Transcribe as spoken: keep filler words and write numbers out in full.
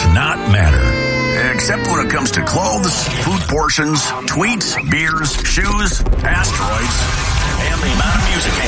not matter. Except when it comes to clothes, food portions, tweets, beers, shoes, asteroids, and the amount of music